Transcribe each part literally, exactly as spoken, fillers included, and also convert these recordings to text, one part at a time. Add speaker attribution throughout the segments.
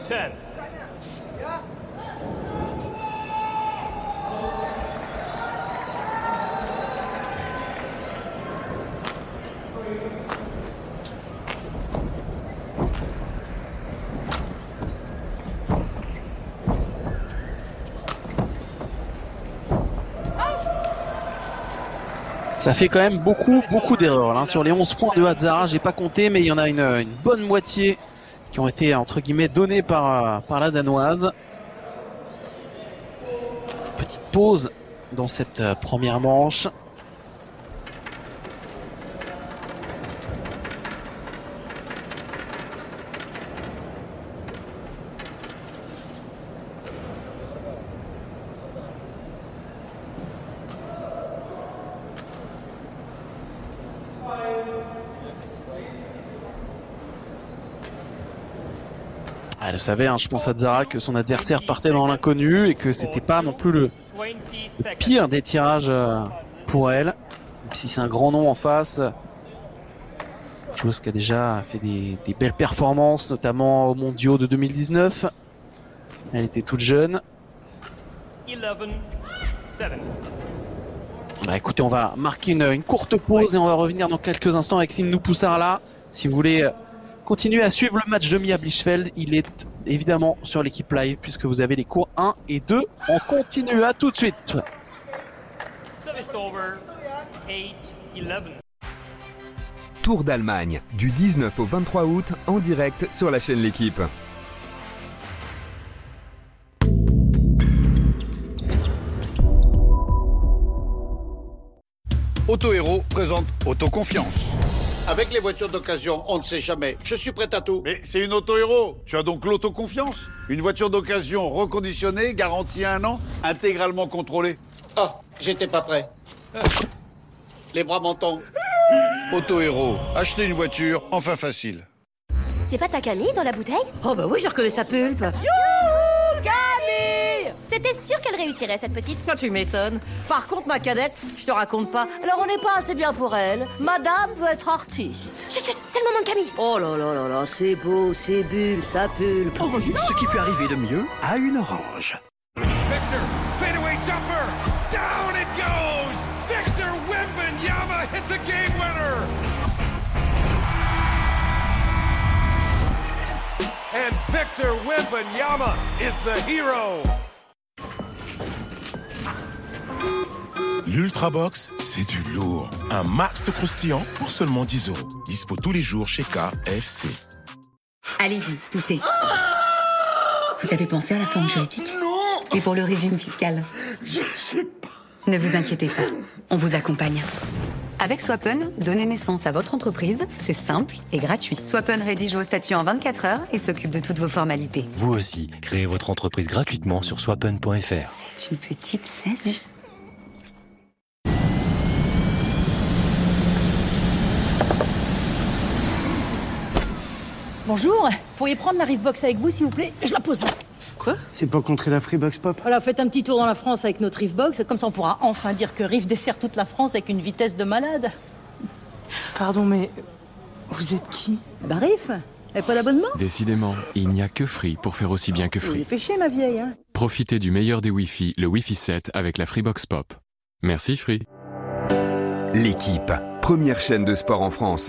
Speaker 1: ten.
Speaker 2: Ça fait quand même beaucoup, beaucoup d'erreurs. Hein. Sur les onze points de Hazzara, j'ai pas compté, mais il y en a une, une bonne moitié qui ont été, entre guillemets, donnés par, par la Danoise. Petite pause dans cette première manche. Elle savait, hein, je pense à Hazzara, que son adversaire partait dans l'inconnu et que c'était pas non plus le, le pire des tirages pour elle. Même si c'est un grand nom en face. Chose qui a déjà fait des, des belles performances, notamment aux mondiaux de deux mille dix-neuf. Elle était toute jeune. Bah écoutez, on va marquer une, une courte pause et on va revenir dans quelques instants avec Sindhu Pusarla. Si vous voulez continuez à suivre le match de Mia Blichfeld. Il est évidemment sur l'équipe live puisque vous avez les cours un et deux. On continue, à tout de suite.
Speaker 3: Tour d'Allemagne, du dix-neuf au vingt-trois août, en direct sur la chaîne L'Équipe.
Speaker 4: Auto Héros présente Autoconfiance. Avec les voitures d'occasion, on ne sait jamais. Je suis prêt à tout.
Speaker 5: Mais c'est une Auto Héros. Tu as donc l'autoconfiance. Une voiture d'occasion reconditionnée, garantie à un an, intégralement contrôlée.
Speaker 4: Oh, j'étais pas prêt. Les bras m'en tombent.
Speaker 5: Auto Héros, acheter une voiture, enfin facile.
Speaker 6: C'est pas ta Camille dans la bouteille?
Speaker 7: Oh bah oui, je reconnais sa pulpe.
Speaker 6: Youhou, Camille! C'était sûr qu'elle réussirait, cette petite.
Speaker 7: Ah, tu m'étonnes. Par contre, ma cadette, je te raconte pas. Alors on n'est pas assez bien pour elle. Madame veut être artiste.
Speaker 6: Chut, chut, c'est le moment de Camille.
Speaker 7: Oh là là là là, c'est beau, c'est bulle, sa pulpe.
Speaker 8: Orange, ce qui peut arriver de mieux à une orange.
Speaker 9: Victor, fadeaway jumper, down it goes! Victor Wembanyama hits a game winner! And Victor Wembanyama is the hero!
Speaker 10: L'Ultrabox, c'est du lourd. Un max de croustillant pour seulement dix euros. Dispo tous les jours chez K F C.
Speaker 11: Allez-y, poussez. Vous avez pensé à la forme juridique?
Speaker 10: Non!
Speaker 11: Et pour le régime fiscal?
Speaker 10: Je sais pas.
Speaker 11: Ne vous inquiétez pas, on vous accompagne. Avec Swappen, donner naissance à votre entreprise, c'est simple et gratuit. Swappen rédige vos statuts en vingt-quatre heures et s'occupe de toutes vos formalités.
Speaker 12: Vous aussi, créez votre entreprise gratuitement sur swappen point f r.
Speaker 11: C'est une petite sasu.
Speaker 13: Bonjour, pourriez prendre la Riffbox avec vous s'il vous plaît? Je la pose là.
Speaker 14: Quoi? C'est pour contrer la Freebox Pop.
Speaker 13: Voilà, faites un petit tour dans la France avec notre Riffbox, comme ça on pourra enfin dire que Riff dessert toute la France avec une vitesse de malade.
Speaker 14: Pardon, mais vous êtes qui?
Speaker 13: Bah Riff, et pas d'abonnement?
Speaker 15: Décidément, il n'y a que Free pour faire aussi bien que
Speaker 13: Vous
Speaker 15: Free.
Speaker 13: dépêchez ma vieille, hein.
Speaker 15: Profitez du meilleur des Wi-Fi, le Wi-Fi sept avec la Freebox Pop. Merci Free.
Speaker 3: L'Équipe, première chaîne de sport en France.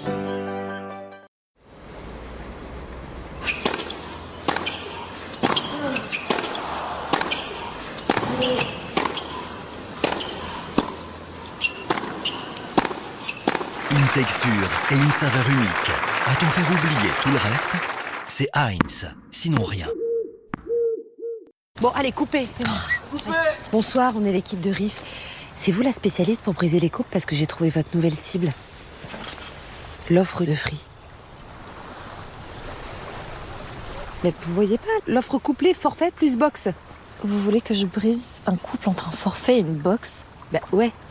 Speaker 8: Une texture et une saveur unique. A-t-on fait oublier tout le reste? C'est Heinz, sinon rien.
Speaker 7: Bon, allez, coupez.
Speaker 16: Bonsoir, on est l'équipe de Riff. C'est vous la spécialiste pour briser les coupes parce que j'ai trouvé votre nouvelle cible. L'offre de Free. Mais vous voyez pas, l'offre couplée, forfait plus box.
Speaker 17: Vous voulez que je brise un couple entre un forfait et une box?
Speaker 16: Bah ouais,